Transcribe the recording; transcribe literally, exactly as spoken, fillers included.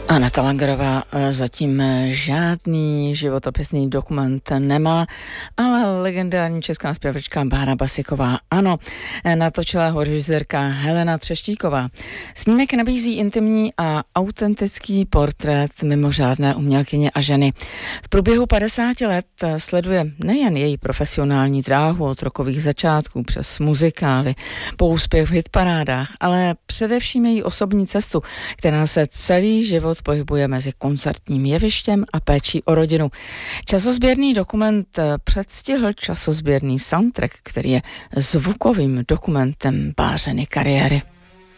Aneta Langerová zatím žádný životopisný dokument nemá, ale legendární česká zpěvačka Bára Basiková ano, natočila ho režisérka Helena Třeštíková. Snímek nabízí intimní a autentický portrét mimořádné umělkyně a ženy. V průběhu padesáti let sleduje nejen její profesionální dráhu od rokových začátků přes muzikály po úspěch v hitparádách, ale především její osobní cestu, která se celý život pohybuje mezi koncertním jevištěm a péčí o rodinu. Časozběrný dokument předstihl časozběrný soundtrack, který je zvukovým dokumentem Bářiny kariéry.